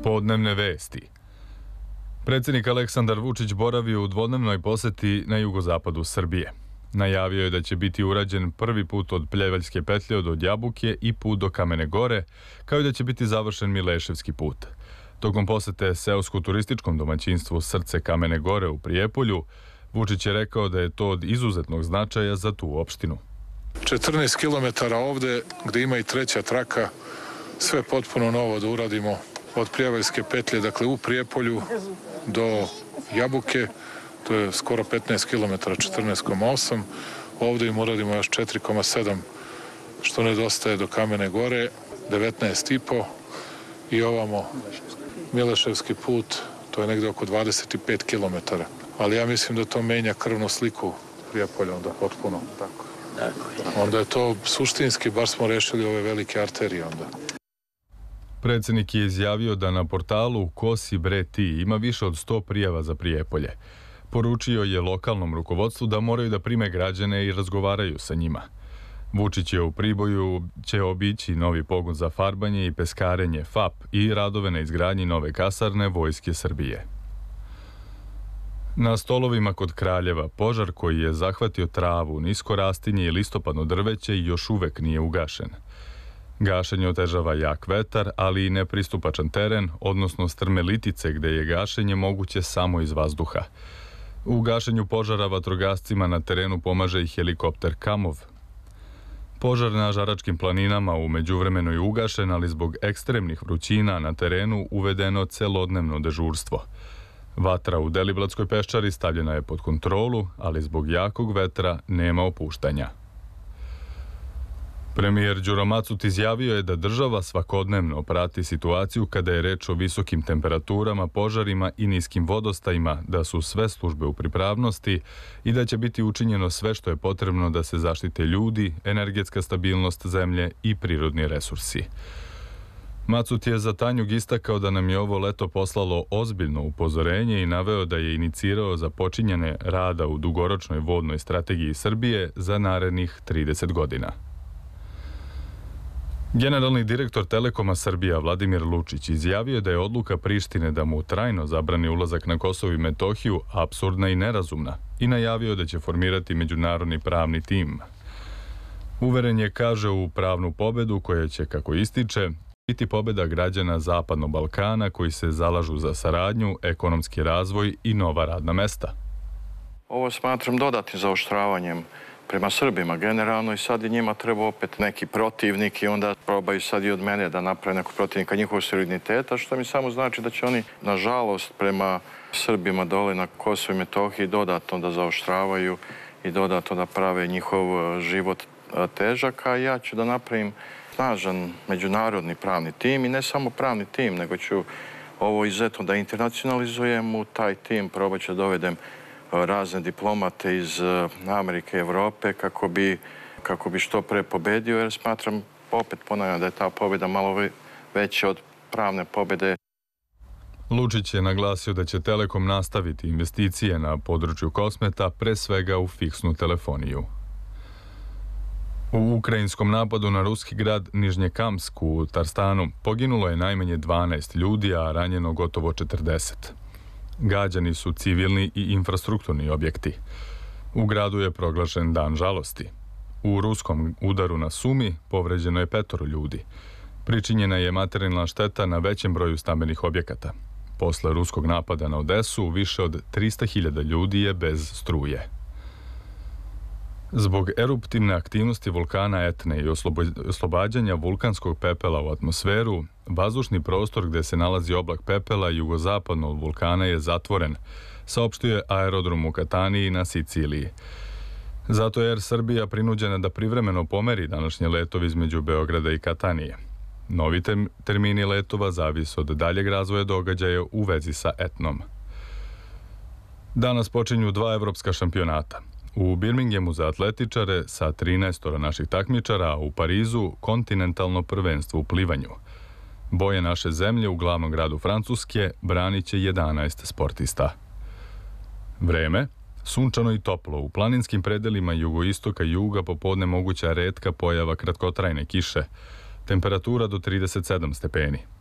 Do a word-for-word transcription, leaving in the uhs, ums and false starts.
Podnevne vesti. Predsjednik Aleksandar Vučić boravio u dvodnevnoj poseti na jugozapadu Srbije. Najavio je da će biti urađen prvi put od Pljevaljske petlje od Jabuke i put do Kamene Gore, kao i da će biti završen Mileševski put. Tokom posete seosko-turističkom domaćinstvu Srce Kamene Gore u Prijepolju, Vučić je rekao da je to od izuzetnog značaja za tu opštinu. četrnaest kilometara ovde, gde ima i treća traka, sve potpuno novo da uradimo od Pljevaljske petlje, dakle u Prijepolju do Jabuke, to je skoro petnaest kilometara, četrnaest zarez osam. Ovde im uradimo još četiri zarez sedam, što nedostaje do Kamene Gore, devetnaest zarez pet i ovamo Mileševski put, to je negde oko dvadeset pet kilometara. Ali ja mislim da to menja krvnu sliku Prijepolja, onda potpuno. Tako. Onda je to suštinski, bar smo rešili ove velike arterije onda. Predsjednik je izjavio da na portalu Ko si bre ti ima više od sto prijava za Prijepolje. Poručio je lokalnom rukovodstvu da moraju da prime građane i razgovaraju sa njima. Vučić je u Priboju će obići novi pogon za farbanje i peskarenje F A P i radove na izgradnji nove kasarne Vojske Srbije. Na stolovima kod Kraljeva požar koji je zahvatio travu, nisko rastinje i listopadno drveće još uvek nije ugašen. Gašenje otežava jak vetar, ali i nepristupačan teren, odnosno strme litice gde je gašenje moguće samo iz vazduha. U gašenju požara vatrogascima na terenu pomaže i helikopter Kamov. Požar na Žaračkim planinama u međuvremenu je ugašen, ali zbog ekstremnih vrućina na terenu uvedeno celodnevno dežurstvo. Vatra u Deliblatskoj peščari stavljena je pod kontrolu, ali zbog jakog vetra nema opuštanja. Premijer Đuro Macut izjavio je da država svakodnevno prati situaciju kada je reč o visokim temperaturama, požarima i niskim vodostajima, da su sve službe u pripravnosti i da će biti učinjeno sve što je potrebno da se zaštite ljudi, energetska stabilnost zemlje i prirodni resursi. Macut je za Tanjug istakao da nam je ovo leto poslalo ozbiljno upozorenje i naveo da je inicirao započinjanje rada u dugoročnoj vodnoj strategiji Srbije za narednih trideset godina. Generalni direktor Telekoma Srbija Vladimir Lučić izjavio da je odluka Prištine da mu trajno zabrani ulazak na Kosovo i Metohiju apsurdna i nerazumna i najavio da će formirati međunarodni pravni tim. Uveren je, kaže, u pravnu pobedu koja će, kako ističe, biti pobeda građana Zapadnog Balkana koji se zalažu za saradnju, ekonomski razvoj i nova radna mesta. Ovo smatram dodatnim zaoštravanjem prema Srbima generalno i sad je njima treba opet neki protivnik i onda probaju sad i od mene da naprave nekog protivnika njihovog suvereniteta, što mi samo znači da će oni, nažalost, prema Srbima dole na Kosovo i Metohiji dodatno da zaoštravaju i dodatno da prave njihov život težak, a ja ću da napravim snažan međunarodni pravni tim i ne samo pravni tim, nego ću ovo izuzetno da internacionalizujem u taj tim, probat ću da dovedem razne diplomate iz Amerike i Evrope kako bi, kako bi što pre pobedio, jer smatram, opet ponavljam, da je ta pobjeda malo veća od pravne pobjede. Lučić je naglasio da će Telekom nastaviti investicije na području kosmeta, pre svega u fiksnu telefoniju. U ukrajinskom napadu na ruski grad Nižnjekamsk u Tarstanu poginulo je najmanje dvanaest ljudi, a ranjeno gotovo četrdeset. Gađani su civilni i infrastrukturni objekti. U gradu je proglašen dan žalosti. U ruskom udaru na Sumi povređeno je petoro ljudi. Pričinjena je materijalna šteta na većem broju stambenih objekata. Posle ruskog napada na Odesu, više od trista hiljada ljudi je bez struje. Zbog eruptivne aktivnosti vulkana Etne i oslobađanja vulkanskog pepela u atmosferu, vazdušni prostor gde se nalazi oblak pepela jugozapadno od vulkana je zatvoren, saopštio je aerodrom u Kataniji na Siciliji. Zato je Air Srbija prinuđena da privremeno pomeri današnje letove između Beograda i Katanije. Novi termini letova zavise od daljeg razvoja događaja u vezi sa Etnom. Danas počinju dva evropska šampionata. U Birminghamu za atletičare sa trinaestora naših takmičara, a u Parizu kontinentalno prvenstvo u plivanju. Boje naše zemlje u glavnom gradu Francuske branit će jedanaest sportista. Vreme, sunčano i toplo. U planinskim predelima jugoistoka i juga popodne moguća retka pojava kratkotrajne kiše. Temperatura do trideset sedam stepeni.